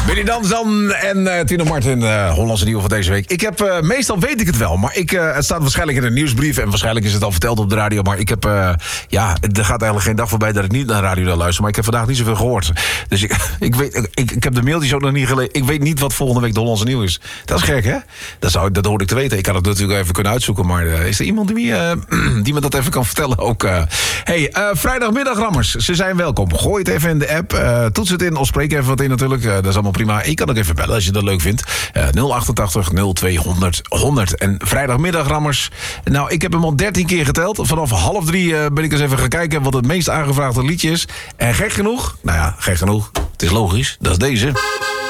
Willy Danzan en Tino Martin, Hollandse nieuwe van deze week. Ik heb, meestal weet ik het wel, maar het staat waarschijnlijk in een nieuwsbrief... en waarschijnlijk is het al verteld op de radio... maar ik heb, er gaat eigenlijk geen dag voorbij dat ik niet naar de radio luister... maar ik heb vandaag niet zoveel gehoord. Dus ik heb de mailtjes ook nog niet gelezen. Ik weet niet wat volgende week de Hollandse nieuw is. Dat is gek, hè? Dat hoorde ik te weten. Ik had het natuurlijk even kunnen uitzoeken... maar is er iemand die me dat even kan vertellen ook? Vrijdagmiddag, rammers. Ze zijn welkom. Gooi het even in de app. Toets het in of spreek even wat in natuurlijk. Dat is allemaal prima. Je kan ook even bellen als je dat leuk vindt. 088 0200 100. En vrijdagmiddag, rammers. Nou, ik heb hem al 13 keer geteld. Vanaf 2:30 ben ik eens even gaan kijken... wat het meest aangevraagde liedje is. En gek genoeg... het is logisch. Dat is deze.